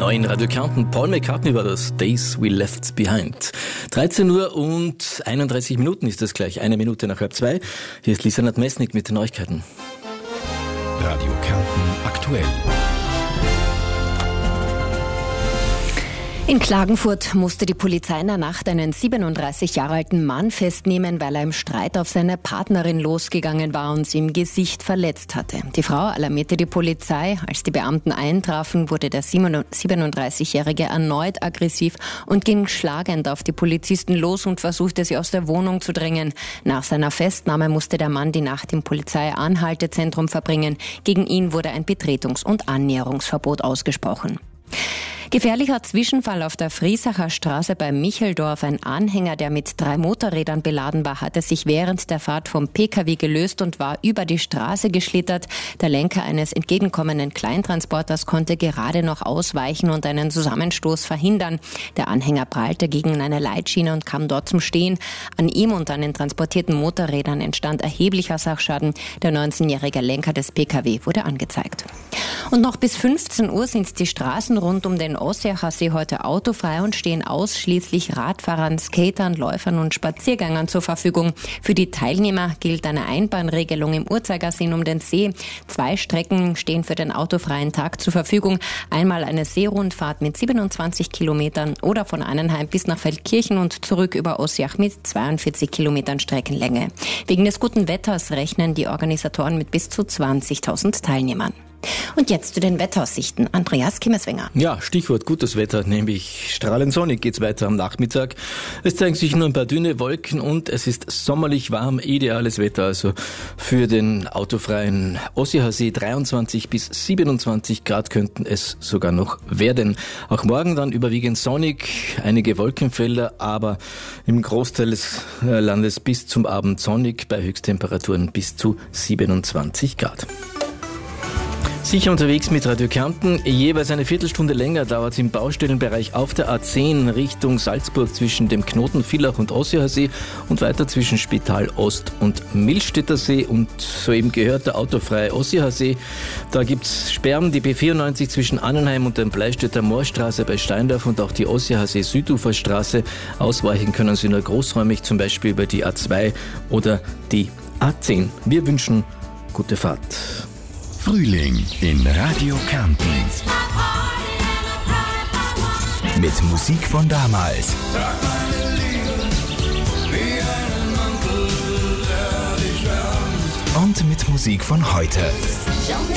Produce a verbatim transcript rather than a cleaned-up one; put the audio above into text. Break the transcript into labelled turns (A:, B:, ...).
A: neuen Radio Kärnten. Paul McCartney war das, Days We Left Behind. dreizehn Uhr und einunddreißig Minuten ist das gleich, eine Minute nach halb zwei. Hier ist Lisa Nadmesnik mit den Neuigkeiten.
B: Radio Kärnten aktuell.
C: In Klagenfurt musste die Polizei in der Nacht einen siebenunddreißig Jahre alten Mann festnehmen, weil er im Streit auf seine Partnerin losgegangen war und sie im Gesicht verletzt hatte. Die Frau alarmierte die Polizei. Als die Beamten eintrafen, wurde der siebenunddreißigjährige erneut aggressiv und ging schlagend auf die Polizisten los und versuchte, sie aus der Wohnung zu drängen. Nach seiner Festnahme musste der Mann die Nacht im Polizeianhaltezentrum verbringen. Gegen ihn wurde ein Betretungs- und Annäherungsverbot ausgesprochen. Gefährlicher Zwischenfall auf der Friesacher Straße bei Micheldorf. Ein Anhänger, der mit drei Motorrädern beladen war, hatte sich während der Fahrt vom P K W gelöst und war über die Straße geschlittert. Der Lenker eines entgegenkommenden Kleintransporters konnte gerade noch ausweichen und einen Zusammenstoß verhindern. Der Anhänger prallte gegen eine Leitschiene und kam dort zum Stehen. An ihm und an den transportierten Motorrädern entstand erheblicher Sachschaden. Der neunzehnjährige Lenker des P K W wurde angezeigt. Und noch bis fünfzehn Uhr sind die Straßen rund um den Ossiacher See heute autofrei und stehen ausschließlich Radfahrern, Skatern, Läufern und Spaziergängern zur Verfügung. Für die Teilnehmer gilt eine Einbahnregelung im Uhrzeigersinn um den See. Zwei Strecken stehen für den autofreien Tag zur Verfügung. Einmal eine Seerundfahrt mit siebenundzwanzig Kilometern oder von Annenheim bis nach Feldkirchen und zurück über Ossiach mit zweiundvierzig Kilometern Streckenlänge. Wegen des guten Wetters rechnen die Organisatoren mit bis zu zwanzigtausend Teilnehmern. Und jetzt zu den Wetteraussichten. Andreas Kimmeswenger.
A: Ja, Stichwort gutes Wetter, nämlich strahlend sonnig geht's weiter am Nachmittag. Es zeigen sich nur ein paar dünne Wolken und es ist sommerlich warm, ideales Wetter. Also für den autofreien Ossiacher See dreiundzwanzig bis siebenundzwanzig Grad könnten es sogar noch werden. Auch morgen dann überwiegend sonnig, einige Wolkenfelder, aber im Großteil des Landes bis zum Abend sonnig, bei Höchsttemperaturen bis zu siebenundzwanzig Grad. Sicher unterwegs mit Radio Kärnten. Jeweils eine Viertelstunde länger dauert es im Baustellenbereich auf der A zehn Richtung Salzburg zwischen dem Knoten Villach und Ossiacher See und weiter zwischen Spital Ost und Millstätter See und soeben gehört der autofreie Ossiacher See. Da gibt's Sperren, die B vierundneunzig zwischen Annenheim und der Bleistädter Moorstraße bei Steindorf und auch die Ossiacher See Süduferstraße. Ausweichen können Sie nur großräumig, zum Beispiel über die A zwei oder die A zehn. Wir wünschen gute Fahrt.
B: Frühling in Radio Kärnten. Mit Musik von damals. Und mit Musik von heute.